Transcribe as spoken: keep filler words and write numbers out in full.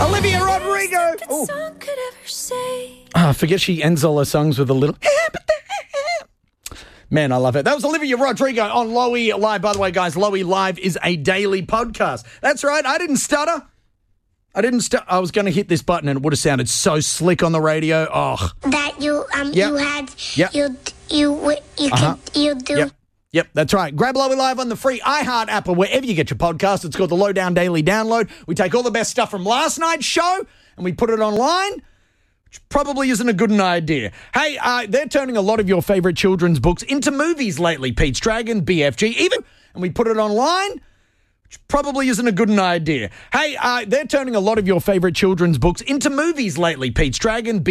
Olivia Rodrigo. Oh, I forget she ends all her songs with a little... Man, I love it. That was Olivia Rodrigo on Lowy Live. By the way, guys, Lowy Live is a daily podcast. That's right. I didn't stutter. I didn't stutter. I was going to hit this button and it would have sounded so slick on the radio. Oh. That you um Yep. you had Yep. you you you Uh-huh. could you do. Yep. Yep, that's right. Grab Lowy Live on the free iHeart app or wherever you get your podcast. It's called the Lowdown Daily Download. We take all the best stuff from last night's show and we put it online, which probably isn't a good idea. Hey, uh, they're turning a lot of your favorite children's books into movies lately. Pete's Dragon, B F G, even, and we put it online, which probably isn't a good idea. Hey, uh, they're turning a lot of your favorite children's books into movies lately. Pete's Dragon,